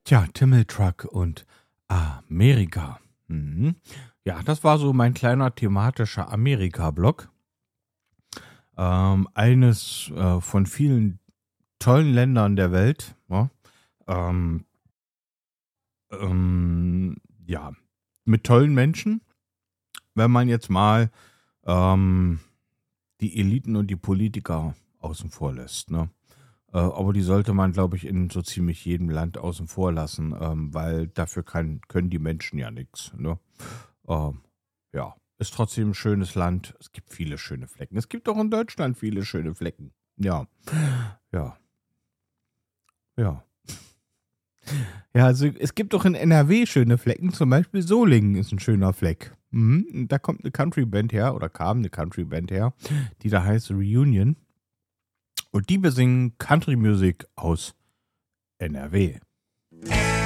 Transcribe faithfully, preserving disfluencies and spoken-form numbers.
Tja, Timmeltruck und Amerika. Mhm. Ja, das war so mein kleiner thematischer Amerika-Block. Ähm, eines äh, von vielen tollen Ländern der Welt. Ja, ähm, ähm, ja, mit tollen Menschen, wenn man jetzt mal ähm, die Eliten und die Politiker außen vor lässt. Ne? Äh, aber die sollte man, glaube ich, in so ziemlich jedem Land außen vor lassen, ähm, weil dafür kann, können die Menschen ja nichts. Ne? Ähm, ja, ist trotzdem ein schönes Land. Es gibt viele schöne Flecken. Es gibt auch in Deutschland viele schöne Flecken. Ja, ja, ja. Ja, also es gibt doch in N R W schöne Flecken, zum Beispiel Solingen ist ein schöner Fleck. Mhm. Und da kommt eine Country-Band her, oder kam eine Country-Band her, die da heißt Reunion. Und die besingen Country-Musik aus N R W.